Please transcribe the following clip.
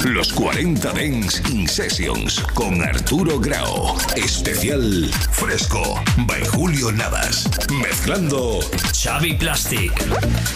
Los 40 Dance in Sessions con Arturo Grau. Especial Fresco by Julio Navas. Mezclando Xavi Plastic.